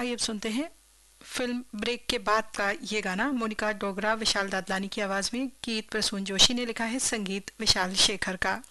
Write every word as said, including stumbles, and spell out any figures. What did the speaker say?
आइए अब सुनते हैं फिल्म ब्रेक के बाद का ये गाना। मोनिका डोगरा, विशाल दादलानी की आवाज में, गीत प्रसून जोशी ने लिखा है, संगीत विशाल शेखर का।